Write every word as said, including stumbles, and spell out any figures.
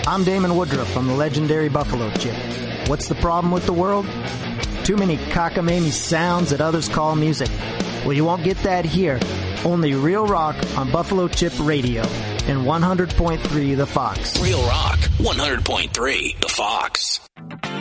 I'm Damon Woodruff from the legendary Buffalo Chip. What's the problem with the world? Too many cockamamie sounds that others call music. Well, you won't get that here. Only real rock on Buffalo Chip Radio and one hundred point three The Fox. Real rock, one hundred point three The Fox.